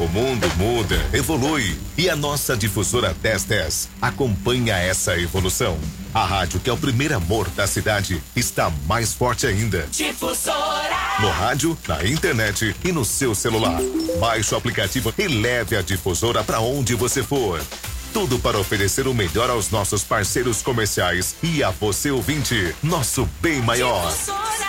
O mundo muda, evolui e a nossa difusora 1010 acompanha essa evolução. A rádio, que é o primeiro amor da cidade, está mais forte ainda. Difusora! No rádio, na internet e no seu celular. Baixe o aplicativo e leve a difusora para onde você for. Tudo para oferecer o melhor aos nossos parceiros comerciais e a você ouvinte, nosso bem maior. Difusora!